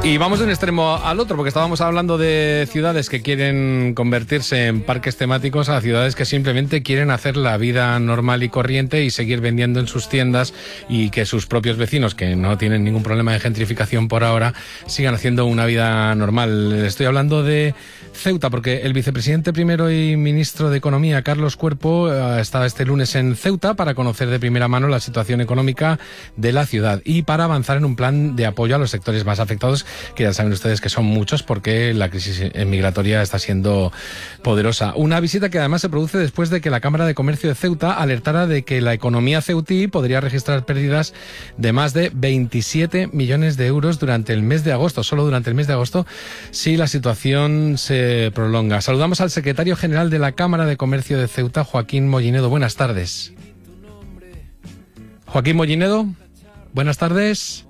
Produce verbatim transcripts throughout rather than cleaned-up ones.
Y vamos de un extremo al otro, porque estábamos hablando de ciudades que quieren convertirse en parques temáticos a ciudades que simplemente quieren hacer la vida normal y corriente y seguir vendiendo en sus tiendas y que sus propios vecinos, que no tienen ningún problema de gentrificación por ahora, sigan haciendo una vida normal. Estoy hablando de Ceuta, porque el vicepresidente primero y ministro de Economía, Carlos Cuerpo, estaba este lunes en Ceuta para conocer de primera mano la situación económica de la ciudad y para avanzar en un plan de apoyo a los sectores más afectados, que ya saben ustedes que son muchos porque la crisis migratoria está siendo poderosa. Una visita que además se produce después de que la Cámara de Comercio de Ceuta alertara de que la economía ceutí podría registrar pérdidas de más de veintisiete millones de euros durante el mes de agosto, solo durante el mes de agosto, si la situación se prolonga. Saludamos al secretario general de la Cámara de Comercio de Ceuta, Joaquín Mollinedo. Buenas tardes. Joaquín Mollinedo, buenas tardes.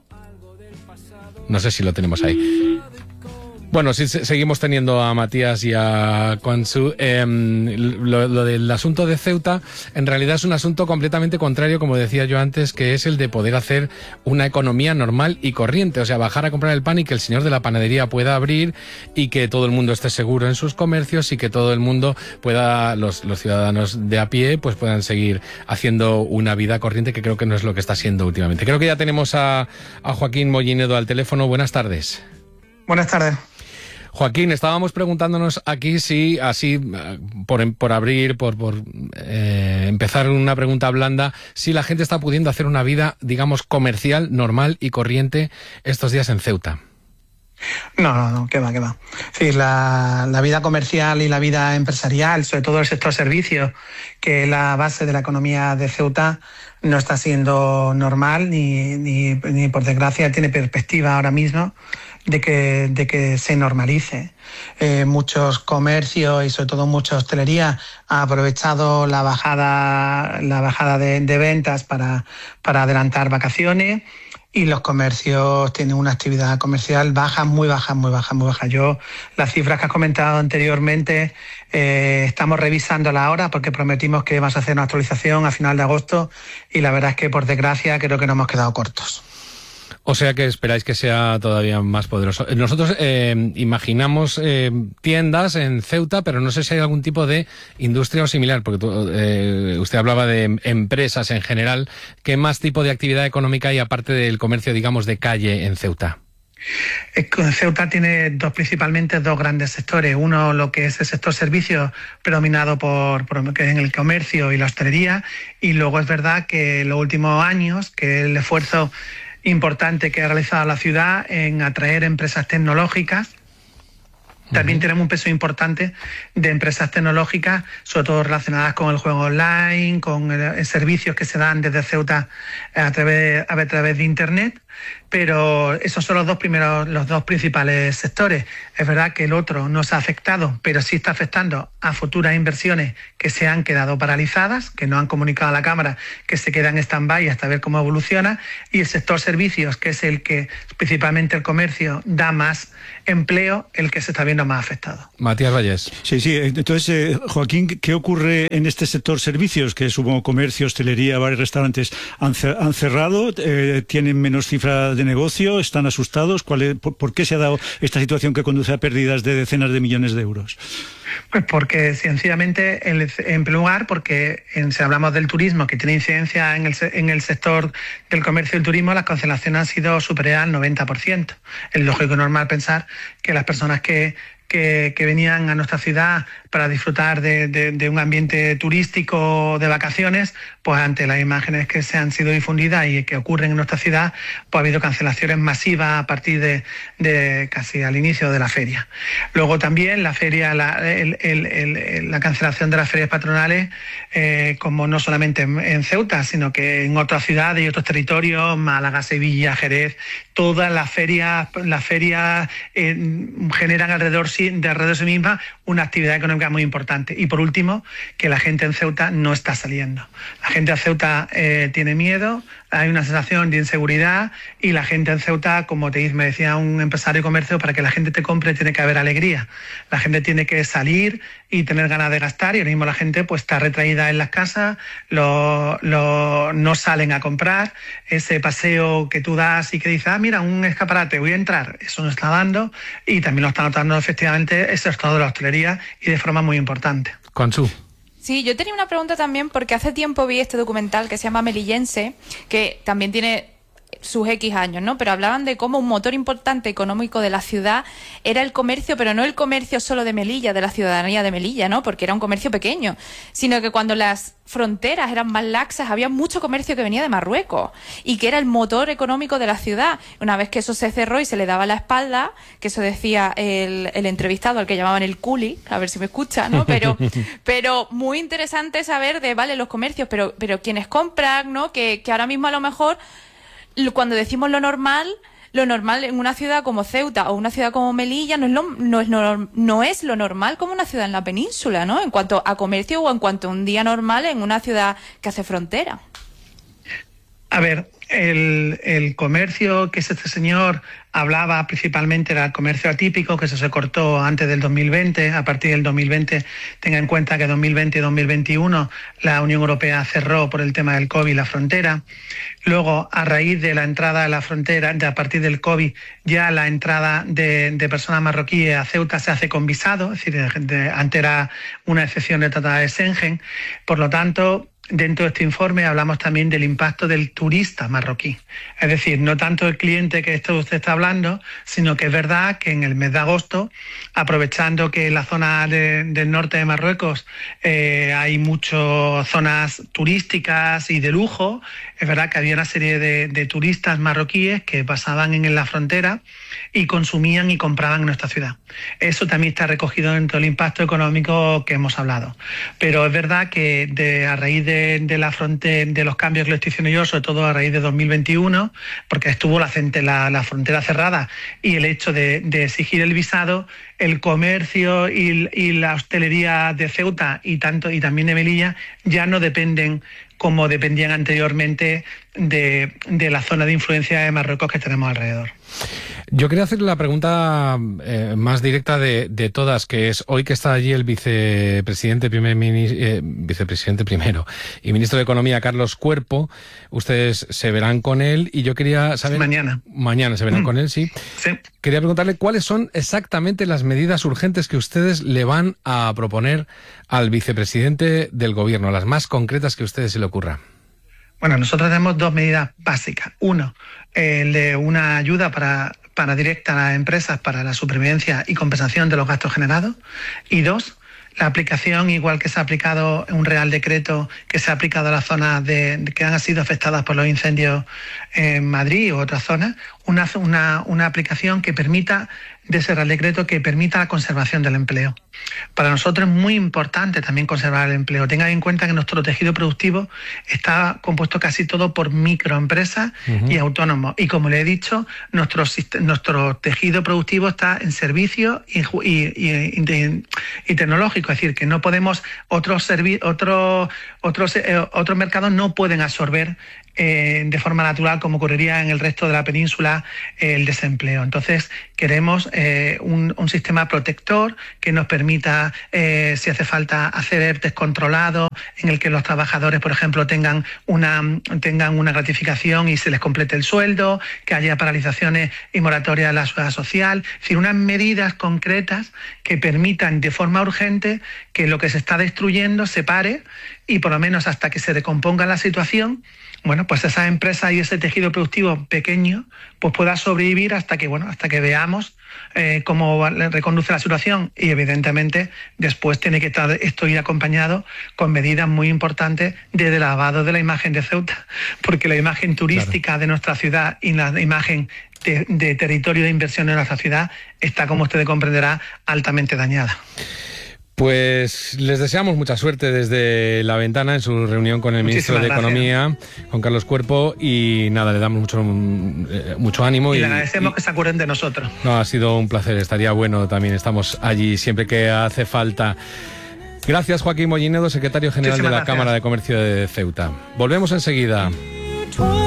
No sé si lo tenemos ahí. Bueno, sí, seguimos teniendo a Matías y a Quansu. Eh, lo, lo del asunto de Ceuta, en realidad es un asunto completamente contrario, como decía yo antes, que es el de poder hacer una economía normal y corriente. O sea, bajar a comprar el pan y que el señor de la panadería pueda abrir y que todo el mundo esté seguro en sus comercios y que todo el mundo pueda, los, los ciudadanos de a pie, pues puedan seguir haciendo una vida corriente, que creo que no es lo que está siendo últimamente. Creo que ya tenemos a, a Joaquín Mollinedo al teléfono. Buenas tardes. Buenas tardes. Joaquín, estábamos preguntándonos aquí si, así, por, por abrir, por, por eh, empezar una pregunta blanda, si la gente está pudiendo hacer una vida, digamos, comercial, normal y corriente estos días en Ceuta. No, no, no, que va, que va. Sí, la, la vida comercial y la vida empresarial, sobre todo el sector servicios, que es la base de la economía de Ceuta, no está siendo normal ni, ni, ni por desgracia tiene perspectiva ahora mismo de que, de que se normalice. Eh, muchos comercios y sobre todo mucha hostelería ha aprovechado la bajada, la bajada de, de ventas para, para adelantar vacaciones. Y los comercios tienen una actividad comercial baja, muy baja, muy baja, muy baja. Yo, las cifras que has comentado anteriormente, eh, estamos revisándolas ahora porque prometimos que íbamos a hacer una actualización a final de agosto y la verdad es que, por desgracia, creo que nos hemos quedado cortos. O sea que esperáis que sea todavía más poderoso. Nosotros eh, imaginamos eh, tiendas en Ceuta, pero no sé si hay algún tipo de industria o similar, porque tú, eh, usted hablaba de empresas en general. ¿Qué más tipo de actividad económica hay aparte del comercio, digamos, de calle en Ceuta? Ceuta tiene dos, principalmente dos grandes sectores. Uno, lo que es el sector servicios, predominado por, por que es en el comercio y la hostelería. Y luego es verdad que en los últimos años, que el esfuerzo importante que ha realizado la ciudad en atraer empresas tecnológicas. También uh-huh. tenemos un peso importante de empresas tecnológicas, sobre todo relacionadas con el juego online, con el, servicios que se dan desde Ceuta a través, a través de Internet. Pero esos son los dos primeros, los dos principales sectores. Es verdad que el otro no se ha afectado, pero sí está afectando a futuras inversiones que se han quedado paralizadas, que no han comunicado a la Cámara, que se quedan en stand-by hasta ver cómo evoluciona. Y el sector servicios, que es el que, principalmente el comercio, da más empleo, el que se está viendo más afectado. Matías Valles. Sí, sí. Entonces, eh, Joaquín, ¿qué ocurre en este sector servicios? Que supongo comercio, hostelería, bares, restaurantes han, han cerrado, eh, tienen menos cifras de negocio, están asustados. ¿Cuál es, por, ¿Por qué se ha dado esta situación que conduce a pérdidas de decenas de millones de euros? Pues porque sencillamente, en, en primer lugar, porque en, si hablamos del turismo, que tiene incidencia en el, en el sector del comercio y el turismo, las cancelaciones han sido superiores al noventa por ciento. Es lógico y normal pensar que las personas que Que, que venían a nuestra ciudad para disfrutar de, de, de un ambiente turístico de vacaciones, pues ante las imágenes que se han sido difundidas y que ocurren en nuestra ciudad, pues ha habido cancelaciones masivas a partir de, de casi al inicio de la feria. Luego también la feria, la, el, el, el, la cancelación de las ferias patronales, eh, como no solamente en, en Ceuta, sino que en otras ciudades y otros territorios, Málaga, Sevilla, Jerez, todas las ferias, las ferias eh, generan alrededor de alrededor de sí misma una actividad económica muy importante. Y por último, que la gente en Ceuta no está saliendo. La gente en Ceuta eh, tiene miedo, hay una sensación de inseguridad y la gente en Ceuta, como te me decía un empresario de comercio, para que la gente te compre tiene que haber alegría. La gente tiene que salir y tener ganas de gastar, y ahora mismo la gente pues está retraída en las casas, lo, lo, no salen a comprar. Ese paseo que tú das y que dices, ah, mira, un escaparate, voy a entrar, eso no está dando, y también lo está notando efectivamente ese estado de la hostelería y de forma muy importante. Consu. Sí, yo tenía una pregunta también porque hace tiempo vi este documental que se llama Melillense, que también tiene sus X años, ¿no? Pero hablaban de cómo un motor importante económico de la ciudad era el comercio, pero no el comercio solo de Melilla, de la ciudadanía de Melilla, ¿no? Porque era un comercio pequeño, sino que cuando las fronteras eran más laxas había mucho comercio que venía de Marruecos y que era el motor económico de la ciudad. Una vez que eso se cerró y se le daba la espalda, que eso decía el, el entrevistado al que llamaban el culi, a ver si me escucha, ¿no? Pero, pero muy interesante saber de, vale, los comercios, pero, pero quienes compran, ¿no? Que, que ahora mismo a lo mejor cuando decimos lo normal, lo normal en una ciudad como Ceuta o una ciudad como Melilla no es lo, no es, no, no es lo normal como una ciudad en la península, ¿no? En cuanto a comercio o en cuanto a un día normal en una ciudad que hace frontera. A ver, el, el comercio que este señor hablaba principalmente era el comercio atípico, que eso se cortó antes del dos mil veinte. A partir del dos mil veinte, tenga en cuenta que dos mil veinte y dos mil veintiuno la Unión Europea cerró por el tema del COVID la frontera. Luego, a raíz de la entrada a la frontera, de a partir del COVID, ya la entrada de, de personas marroquíes a Ceuta se hace con visado, es decir, de, de, antes era una excepción del Tratado de Schengen. Por lo tanto, dentro de este informe hablamos también del impacto del turista marroquí. Es decir, no tanto el cliente que esto usted está hablando, sino que es verdad que en el mes de agosto, aprovechando que en la zona de, del norte de Marruecos eh, hay muchas zonas turísticas y de lujo, es verdad que había una serie de, de turistas marroquíes que pasaban en la frontera y consumían y compraban en nuestra ciudad. Eso también está recogido dentro del impacto económico que hemos hablado. Pero es verdad que de, a raíz de, de la frontera, de los cambios que le estoy diciendo yo, sobre todo a raíz de dos mil veintiuno, porque estuvo la, la, la frontera cerrada y el hecho de, de exigir el visado, el comercio y, y la hostelería de Ceuta y tanto y también de Melilla ya no dependen como dependían anteriormente de, de la zona de influencia de Marruecos que tenemos alrededor. Yo quería hacer la pregunta eh, más directa de, de todas, que es hoy que está allí el vicepresidente, primer ministro, eh, vicepresidente primero y ministro de Economía, Carlos Cuerpo. Ustedes se verán con él y yo quería saber... Mañana. Mañana se verán mm. con él, sí. Sí. Quería preguntarle cuáles son exactamente las medidas urgentes que ustedes le van a proponer al vicepresidente del gobierno, las más concretas que a ustedes se le ocurra. Bueno, nosotros tenemos dos medidas básicas. Uno, el de una ayuda para, para directa a las empresas para la supervivencia y compensación de los gastos generados. Y dos, la aplicación, igual que se ha aplicado un Real Decreto que se ha aplicado a las zonas de, de, que han sido afectadas por los incendios en Madrid u otras zonas, una, una, una aplicación que permita, de ese Real Decreto, que permita la conservación del empleo. Para nosotros es muy importante también conservar el empleo. Tengan en cuenta que nuestro tejido productivo está compuesto casi todo por microempresas uh-huh. y autónomos. Y como le he dicho, nuestro, nuestro tejido productivo está en servicios y, y, y, y, y tecnológico. Es decir, que no podemos, otros, servi- otros, otros, eh, otros mercados no pueden absorber eh, de forma natural, como ocurriría en el resto de la península, eh, el desempleo. Entonces, queremos eh, un, un sistema protector que nos permita, eh, si hace falta, hacer E R T E controlados, en el que los trabajadores, por ejemplo, tengan una, tengan una gratificación y se les complete el sueldo, que haya paralizaciones y moratorias en la seguridad social. Es decir, unas medidas concretas que permitan de forma urgente que lo que se está destruyendo se pare y por lo menos hasta que se recomponga la situación, bueno, pues esa empresa y ese tejido productivo pequeño pues pueda sobrevivir hasta que, bueno, hasta que veamos eh, cómo reconduce la situación. Y evidentemente después tiene que estar esto ir acompañado con medidas muy importantes de lavado de la imagen de Ceuta, porque la imagen turística claro. de nuestra ciudad y la imagen de, de territorio de inversión de nuestra ciudad está, como usted comprenderá, altamente dañada. Pues les deseamos mucha suerte desde La Ventana en su reunión con el Muchísimas ministro de gracias. Economía, con Carlos Cuerpo, y nada, le damos mucho, mucho ánimo. Y, y le agradecemos y, que se acuerden de nosotros. No, ha sido un placer, estaría bueno también, estamos allí siempre que hace falta. Gracias, Joaquín Mollinedo, secretario general Muchísimas de la gracias. Cámara de Comercio de Ceuta. Volvemos enseguida.